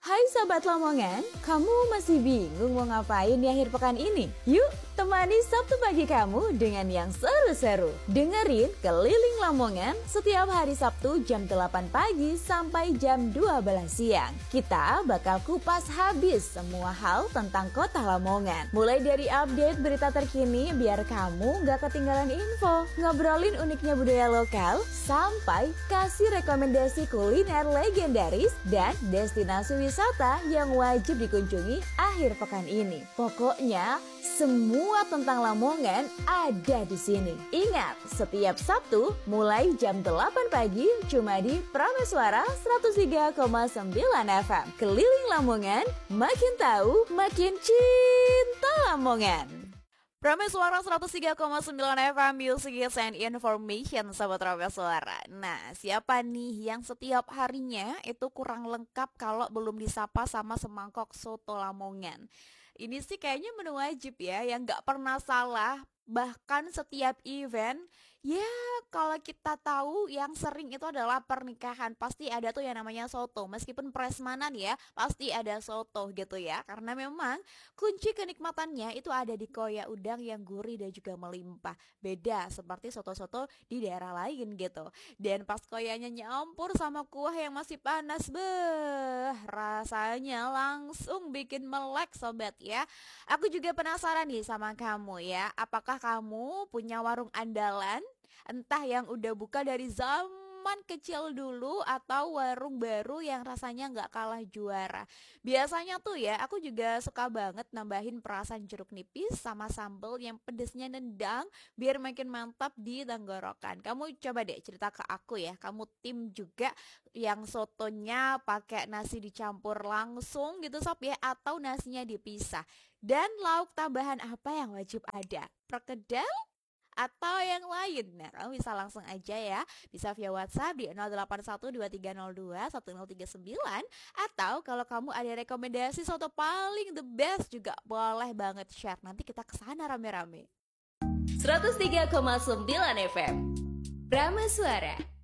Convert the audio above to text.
Hai Sobat Lamongan, kamu masih bingung mau ngapain di akhir pekan ini? Yuk, temani Sabtu pagi kamu dengan yang seru-seru. Dengerin Keliling Lamongan setiap hari Sabtu jam 8 pagi sampai jam 12 siang. Kita bakal kupas habis semua hal tentang kota Lamongan. Mulai dari update berita terkini biar kamu gak ketinggalan info, ngobrolin uniknya budaya lokal, sampai kasih rekomendasi kuliner legendaris dan destinasi wisata yang wajib dikunjungi akhir pekan ini. Pokoknya semua tentang Lamongan ada di sini. Ingat, setiap Sabtu mulai jam 8 pagi cuma di Prameswara 103,9 FM. Keliling Lamongan, makin tahu, makin cinta Lamongan. Prameswara 103,9 FM Music and Information, Sobat Prameswara. Nah, siapa nih yang setiap harinya itu kurang lengkap kalau belum disapa sama semangkok soto Lamongan? Ini sih kayaknya menu wajib ya, yang gak pernah salah. Bahkan setiap event, ya kalau kita tahu yang sering itu adalah pernikahan, pasti ada tuh yang namanya soto. Meskipun prasmanan ya, pasti ada soto gitu ya. Karena memang kunci kenikmatannya itu ada di koyak udang yang gurih dan juga melimpah. Beda seperti soto-soto di daerah lain gitu. Dan pas koyaknya nyampur sama kuah yang masih panas, rasanya langsung bikin melek sobat ya. Aku juga penasaran nih sama kamu ya. Apakah kamu punya warung andalan? Entah yang udah buka dari zaman kecil dulu atau warung baru yang rasanya nggak kalah juara. Biasanya tuh ya, aku juga suka banget nambahin perasan jeruk nipis sama sambal yang pedesnya nendang biar makin mantap di tenggorokan. Kamu coba deh cerita ke aku ya, kamu tim juga yang sotonya pakai nasi dicampur langsung gitu sob ya, atau nasinya dipisah. Dan lauk tambahan apa yang wajib ada? Perkedel atau yang lain? Nah, kamu bisa langsung aja ya, bisa via WhatsApp di 081230210039, atau kalau kamu ada rekomendasi soto paling the best juga boleh banget share. Nanti kita kesana rame-rame. 103,9 FM Prameswara.